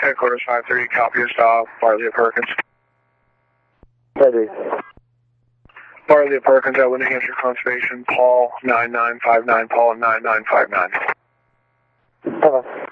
Headquarters 530, copy of stop, Barley of Perkins. Ready. Barley of Perkins at New Hampshire Conservation, Paul 9959, Paul 9959. Hello.